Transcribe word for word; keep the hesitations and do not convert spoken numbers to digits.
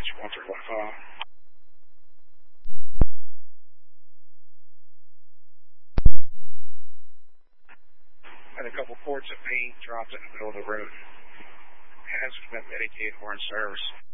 H one three one five. Had a couple quarts of paint dropped in the middle of the road. Has been medicated or in service.